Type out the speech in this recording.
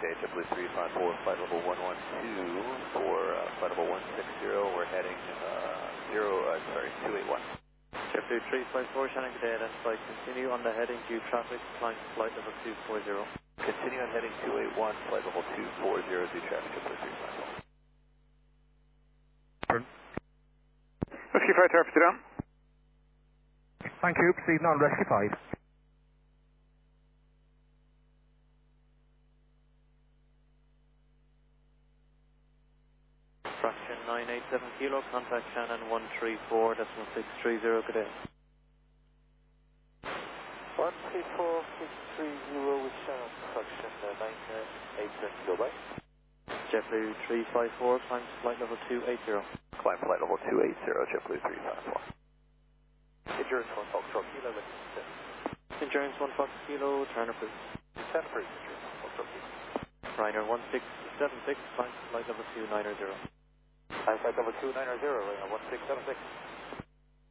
day, JetBlue 354, flight level 112 for flight level 160. We're heading 281. JetBlue 354, Shannon, good day, then flight continue on the heading due traffic, climb to flight level 240. Continue on heading 281, flight level 240, due traffic, JetBlue 354. Whiskey 5 Tower, down. Thank you, proceeding on rescue 5. Fraction 987 kilo, contact Shannon 134.630, good day. 134.630 with Shannon, fraction 987 kilo, bye. JetBlue 354, climb to flight level 280. Climb flight level 280, JetBlue 354. Endurance 1 Foxtrot Kilo, Endurance 1 Fox Kilo, Turner please. Turner please, Endurance 1 Foxtrot Kilo. Ryanair 1676, climb to flight level 290. Climb flight level 290, Ryanair 1676.